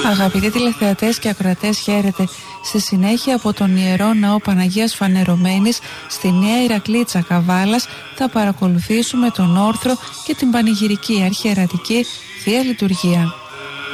Αγαπητοί τηλεθεατές και ακροατές, χαίρετε. Στη συνέχεια από τον Ιερό Ναό Παναγίας Φανερωμένης στη Νέα Ηρακλήτσα Καβάλας θα παρακολουθήσουμε τον όρθρο και την πανηγυρική αρχιερατική Θεία Λειτουργία.